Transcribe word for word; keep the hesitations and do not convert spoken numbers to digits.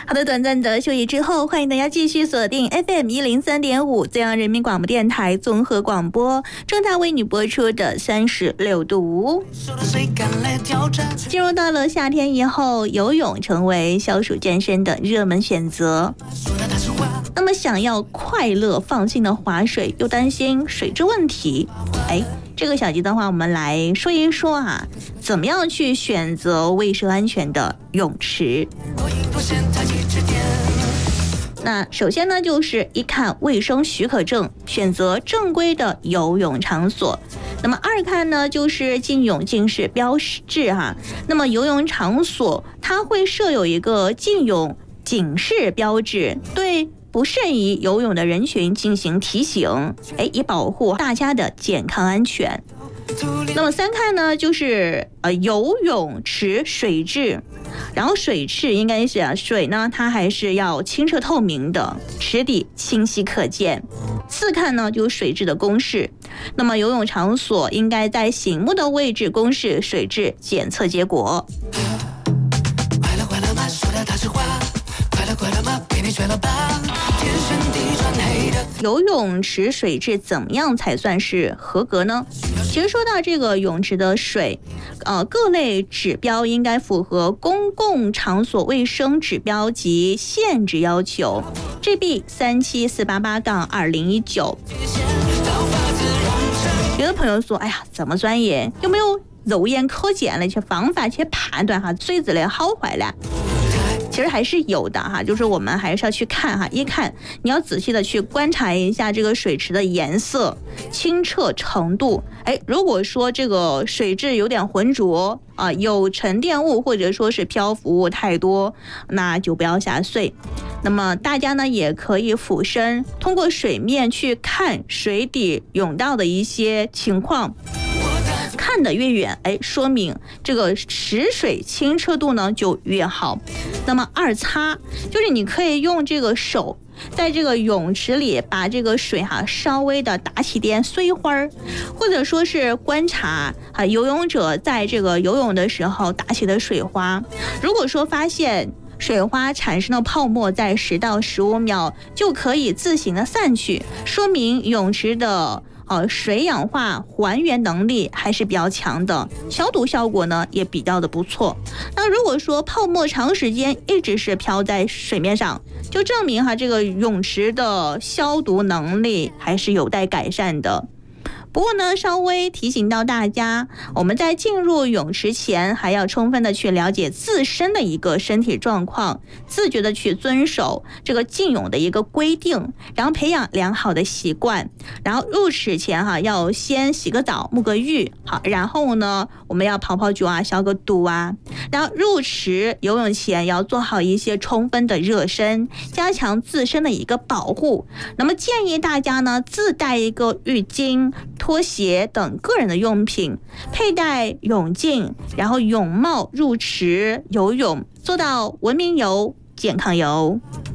好的，短暂的休息之后，欢迎大家继续锁定 F M 一零三点五中央人民广播电台综合广播，正在为你播出的三十六度。进入到了夏天以后，游泳成为消暑健身的热门选择。那么，想要快乐放心的划水，又担心水质问题，哎。这个小集的话，我们来说一说啊，怎么样去选择卫生安全的泳池。那首先呢，就是一看卫生许可证，选择正规的游泳场所。那么二看呢，就是禁泳禁式标志哈。那么游泳场所它会设有一个禁泳警示标志，对不慎于游泳的人群进行提醒，哎，以保护大家的健康安全。那么三看呢，就是呃游泳池水质，然后水质应该是啊水呢，它还是要清澈透明的，池底清晰可见。四看呢，就是水质的公示，那么游泳场所应该在醒目的位置公示水质检测结果。快乐快乐吗？说的大实话。快乐快乐吗？被你追了吧。游泳池水质怎么样才算是合格呢？其实说到这个泳池的水，呃，各类指标应该符合公共场所卫生指标及限制要求 G B 三七四八八杠二零一九。有的朋友说，哎呀，怎么专业？有没有肉眼可见的一些方法去判断哈水质的好坏呢？其实还是有的哈，就是我们还是要去看哈，一看你要仔细的去观察一下这个水池的颜色、清澈程度。哎，如果说这个水质有点浑浊啊，有沉淀物或者说是漂浮物太多，那就不要下水。那么大家呢也可以俯身，通过水面去看水底甬道的一些情况。看得越远，哎，说明这个池水清澈度呢就越好。那么二擦就是你可以用这个手在这个泳池里把这个水哈、啊、稍微的打起点碎花，或者说是观察啊游泳者在这个游泳的时候打起的水花。如果说发现水花产生的泡沫在十到十五秒就可以自行的散去，说明泳池的呃，水氧化还原能力还是比较强的，消毒效果呢也比较的不错。那如果说泡沫长时间一直是飘在水面上，就证明哈这个泳池的消毒能力还是有待改善的。不过呢，稍微提醒到大家，我们在进入泳池前还要充分的去了解自身的一个身体状况，自觉的去遵守这个进泳的一个规定，然后培养良好的习惯。然后入池前哈、啊，要先洗个澡、沐个浴，好，然后呢，我们要泡泡脚啊、消个毒啊。然后入池游泳前要做好一些充分的热身，加强自身的一个保护。那么建议大家呢，自带一个浴巾、拖鞋等个人的用品，佩戴泳镜，然后泳帽入池游泳，做到文明游、健康游。